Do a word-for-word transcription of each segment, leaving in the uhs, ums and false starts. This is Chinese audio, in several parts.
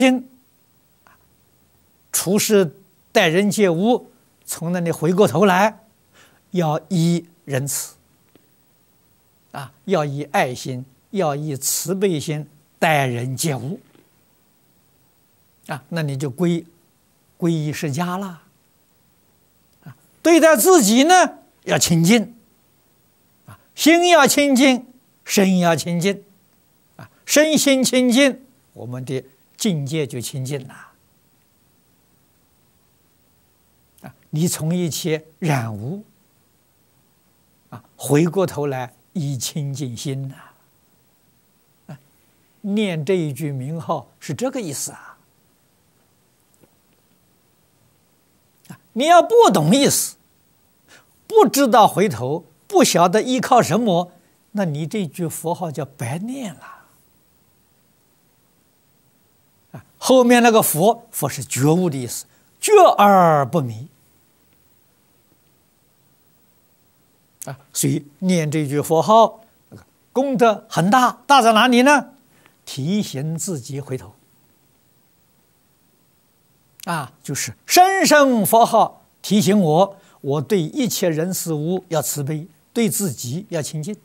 心处事待人接物，从那里回过头来，要以仁慈啊，要以爱心，要以慈悲心待人接物啊，那你就归皈依释迦了啊。对待自己呢，要清净啊，心要清净，身要清净啊，身心清净，我们的境界就清净了。你从一切染污啊，回过头来以清净心呐、啊，念这一句名号是这个意思啊。啊，你要不懂意思，不知道回头，不晓得依靠什么，那你这句佛号叫白念了。啊，后面那个佛，佛是觉悟的意思，觉而不迷。啊，所以念这句佛号，功德很大，大在哪里呢？提醒自己回头。啊，就是声声佛号提醒我，我对一切人事物要慈悲，对自己要清净。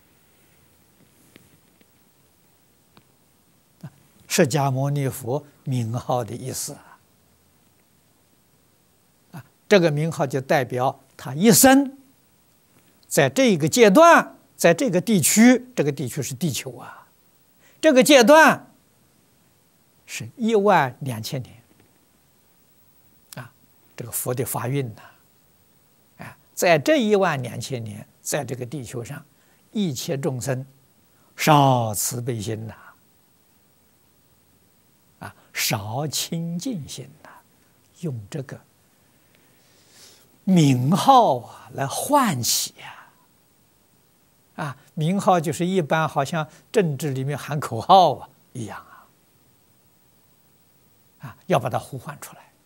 释迦牟尼佛名号的意思啊，啊，这个名号就代表他一生。在这个阶段，在这个地区，这个地区是地球啊，这个阶段是一万两千年啊，这个佛的法运呐、啊，啊，在这一万两千年，在这个地球上，一切众生少慈悲心呐、啊，啊，少清净心呐、啊，用这个名号啊来唤起呀、啊。啊，名号就是一般好像政治里面喊口号啊一样啊，啊，要把它呼唤出来。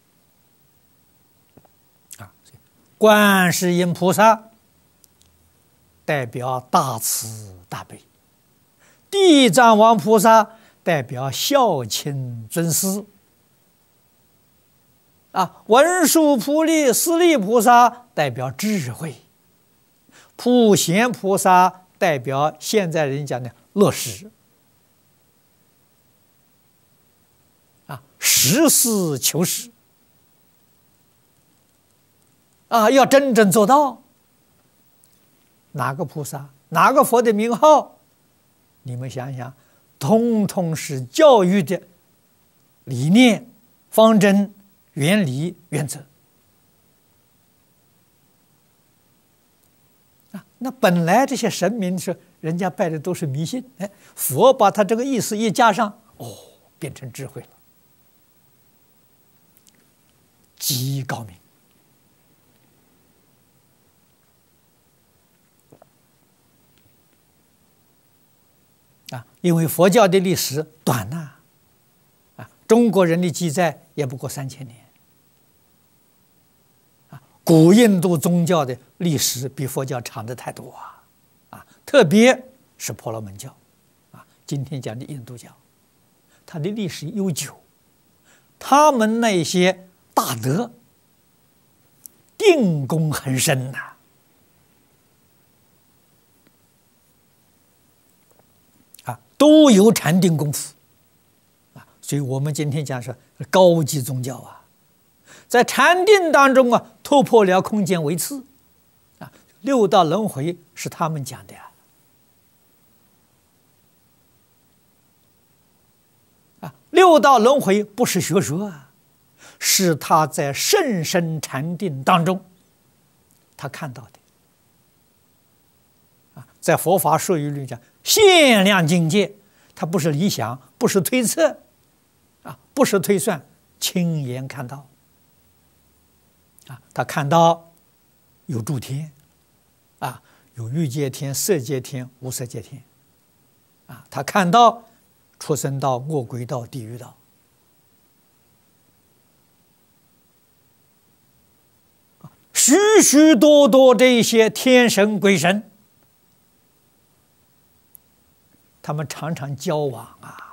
啊，观世音菩萨代表大慈大悲，地藏王菩萨代表孝亲尊师，啊，文殊菩利斯利菩萨代表智慧。普贤菩萨代表现在人讲的乐实啊，实事求是啊，要真正做到。哪个菩萨，哪个佛的名号，你们想想，通通是教育的理念、方针、原理、原则。那本来这些神明是人家拜的都是迷信，哎，佛把他这个意思一加上，哦，变成智慧了，极高明啊！因为佛教的历史短呐，啊，中国人的记载也不过三千年。古印度宗教的历史比佛教长得太多啊，啊，特别是婆罗门教，啊，今天讲的印度教，它的历史悠久，他们那些大德定功很深呐、啊，啊，都有禅定功夫，啊，所以我们今天讲是高级宗教啊。在禅定当中啊，突破了空间维次，啊，六道轮回是他们讲的呀，啊，六道轮回不是学说啊，是他在甚深禅定当中，他看到的，啊，在佛法术语里讲，限量境界，它不是理想，不是推测，啊，不是推算，亲眼看到。啊，他看到有诸天，啊，有欲界天、色界天、无色界天，啊，他看到畜生道、恶鬼道、地狱道，许许多多这些天神鬼神，他们常常交往啊。